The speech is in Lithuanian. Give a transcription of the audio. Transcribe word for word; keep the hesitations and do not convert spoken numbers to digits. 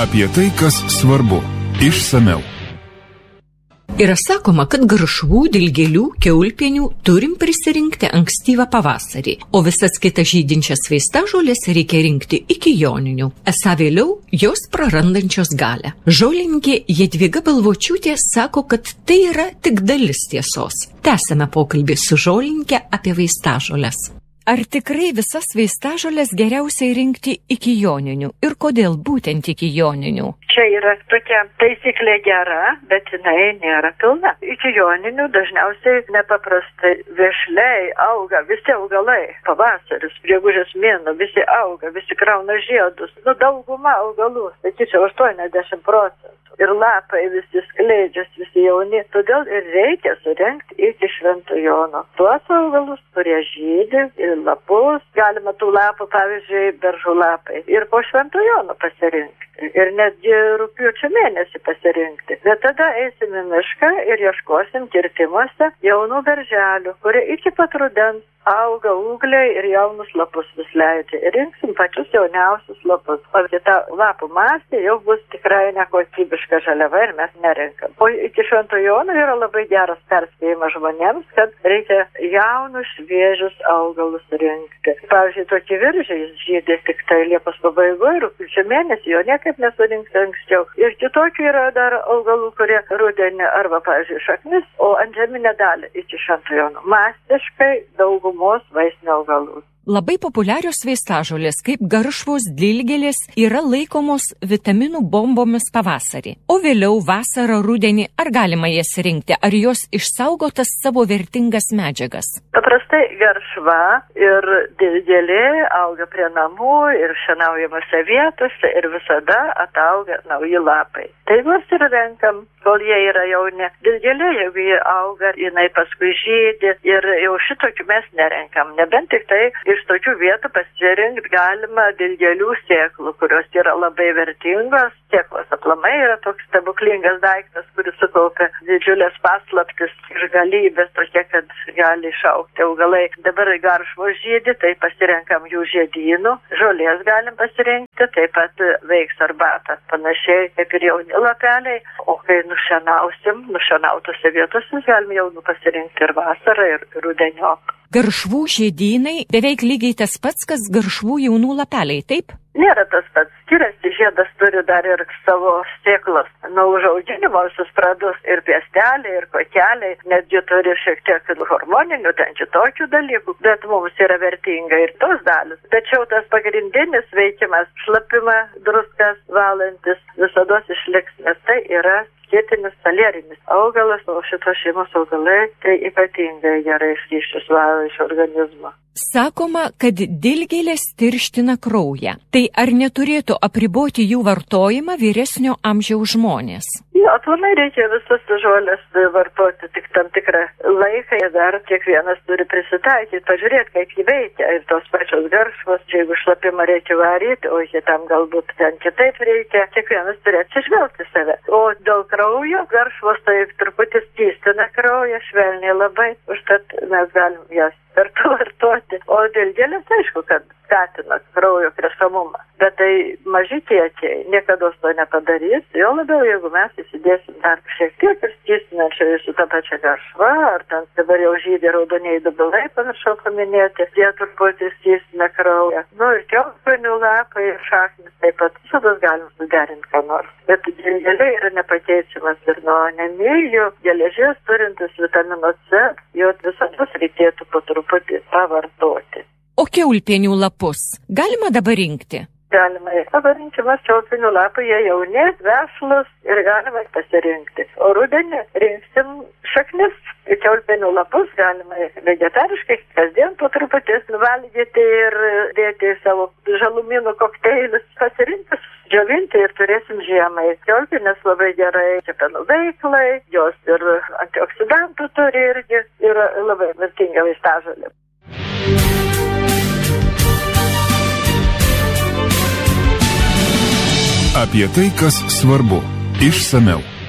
Apie tai, kas svarbu. Išsamiau. Yra sakoma, kad garšvų, dilgėlių, kiaulpienių turim prisirinkti ankstyvą pavasarį, o visas kitas žydinčias vaistažolės reikia rinkti iki joninių. Esą vėliau jos prarandančios galę. Žolininkė Jadvyga Balvočiūtė sako, kad tai yra tik dalis tiesos. Tęsiame pokalbį su žolininkė apie vaistažolės. Ar tikrai visas vaistažolės geriausiai rinkti iki joninių ir kodėl būtent iki joninių? Čia yra tokia taisyklė gera, bet jinai nėra pilna. Iki joninių dažniausiai nepaprastai vešliai auga visi augalai. Pavasaris, gegužės mėnuo, visi auga, visi krauna žiedus. Nu, dauguma augalų, sakyčiau, aštuoniasdešimt procentų. Ir lapai visi skleidžias, visi jauni. Todėl ir reikia surengti iki Švento Jono tuos augalus, kurie žydi ir lapus. Galima tų lapų, pavyzdžiui, beržų lapai. Ir po Švento Jono pasirinkti. Ir netgi rugpjūčio mėnesį pasirinkti. Bet tada eisim į mišką ir ieškosim kirtimuose jaunų berželių, kurie iki pat rudens auga ūgliai ir jaunus lapus vis leidžia. Ir rinksim pačius jauniausius lapus. O kita lapų masė jau bus tikrai nekokybiška žaliava ir mes nerinkam. O iki Švento Jono yra labai geras perspėjimas žmonėms, kad reikia jaunus šviežius augalus rinkti. Pavyzdžiui, tokie viržiai žydė tik tai Liepos pabaigoje, rugpjūčio mėnesį, jo niekaip nesurinkti anksčiau. Ir kitokių yra dar augalų, kurie rudenį arba, pavyzdžiui, šaknis, o antžeminę dalį iki Švento Jono. Masiškai daugumos vaisinių augalų. Labai populiarios vaistažolės, kaip garšvos, dilgėlės, yra laikomos vitaminų bombomis pavasarį. O vėliau vasarą, rudenį, ar galima jas rinkti, ar jos išsaugotas savo vertingas medžiagas? Paprastai garšva ir dilgėlė auga prie namų ir šienaujamose vietose ir visada atauga nauji lapai. Tai juos ir renkam, kol jie yra jauni. Dilgėlė, jeigu jie auga, jinai paskui žydi ir jau šitokių mes nerenkam. Nebent tik tai iš tokių vietų pasirinkti galima dilgėlių sėklų, kurios yra labai vertingos. Sėklos aplamai yra toks stebuklingas daiktas, kuris sukaupia didžiulės paslaptis ir galybės, tokie, kad gali išaugti augalai. Dabar garšvos žydi, tai pasirenkam jų žiedynų. Žolės galim pasirinkti, taip pat veiks arbatą. Panašiai kaip ir jauni lapeliai. O kai nušienausim, nušienautose vietose galim jaunų pasirinkti ir vasarą, ir rudeniop. Garšvų žiedynai beveik lygiai tas pats, kas garšvų jaunų lapeliai, taip? Nėra tas pats. Skiriasi, žiedas turi dar ir savo sėklas. Nuo užauginimo visus pradus ir piesteliai, ir kokeliai, netgi turi šiek tiek hormoninių, ten kitokių dalykų, bet mums yra vertinga ir tos dalis. Tačiau tas pagrindinis veikimas, šlapimą, druskas valantis, visados išliks, nes tai yra skėtinis salierinis augalas, o šitos šeimos augalai tai ypatingai gerai skysčius valo iš organizmo. Sakoma, kad dilgėlės tirština kraują. Tai ar neturėtų apriboti jų vartojimą vyresnio amžiaus žmonės? Jo, aplamai reikia visas žolės vartoti tik tam tikrą laiką. Dar kiekvienas turi prisitaikyti, pažiūrėti, kaip jį veikia. Ir tos pačios garšvos, jeigu šlapimą reikia varyti, o kitam galbūt ten kitaip reikia, kiekvienas turi atsižvelgti save. O dėl kraujo garšvos tai truputį skystina kraują, švelniai labai, užtat mes galim jas kartu vartoti. O dilgėlės, aišku, kad skatina kraujo priešamumą. Bet tai maži kiekiai niekada to nepadarys. Jo labiau, jeigu mes įsidėsim dar šiek tiek ir skystinančiai su tą pačią garšvą, ar ten dabar jau žydė raudoniai dubilai, pamiršau paminėti, jie truputį skystina kraują. Nu ir kiaulpienių lapai ir šaknis taip pat visada galim suderinti ką nors. Bet dilgėlė yra nepakeičiamas ir nuo anemijų, geležies turintis vitamino C, jo visada reikėtų po truputį pavartoti. O kiaulpienių lapus galima dabar rinkti? Galima. Dabar rinkimas kiaulpienių lapai, jie jauni, vešlus ir galima pasirinkti. O rudenį rinksim šaknis. Kiaulpienių lapus galima vegetariškai kasdien po truputį valgyti ir dėti savo žalumynų kokteilius, pasirinkti, džiovinti ir turėsim žiemai. Kiaulpienės labai gerai kepenų veiklai, jos ir antioksidantų turi irgi, yra labai vertinga vaistažolė. Apie tai, kas svarbu. Išsamiau.